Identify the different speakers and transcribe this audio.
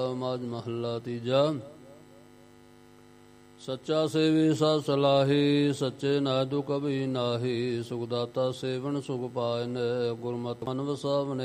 Speaker 1: ਮਾਝ ਮਹੱਲਾ ਤੀਜਾ। ਸੱਚਾ ਸੇਵੀ ਸਾ ਸਲਾਹੀ, ਸੱਚੇ ਨਾਇ ਦੁ ਕਭੀ ਨਾਹੀ। ਸੁਖ ਦਾਤਾ ਸੇਵਨ ਸੁਖ ਪਾਇਨ, ਗੁਰਮਤਿ ਮਨ ਵਸਾਵਨ